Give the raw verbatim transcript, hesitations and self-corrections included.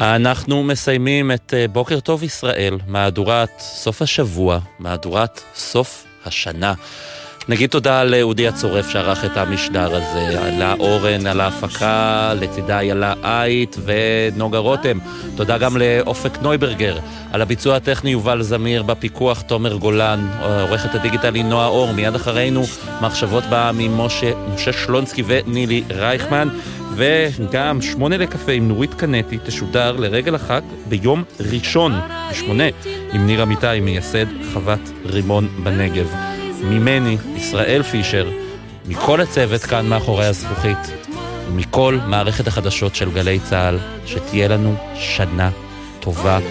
אנחנו מסיימים את בוקר טוב ישראל, מהדורת סוף השבוע, מהדורת סוף השנה. נגיד תודה לאודי הצורף שערך את המשדר הזה, על האורן, על ההפקה, לצידה ילה אית ונוגה רותם. תודה גם לאופק נויברגר, על הביצוע הטכני יובל זמיר, בפיקוח תומר גולן, עורכת הדיגיטלי נועה אור. מיד אחרינו מחשבות בה ממשה משה שלונסקי ונילי רייכמן, וגם שמונה לקפה עם נורית קנטי תשודר לרגל החג ביום ראשון בשמונה עם ניר אמיתי, מייסד חוות רימון בנגב. ממני, ישראל פישר, מכל הצוות כאן מאחורי הזכוכית, ומכל מערכת החדשות של גלי צהל, שתהיה לנו שנה טובה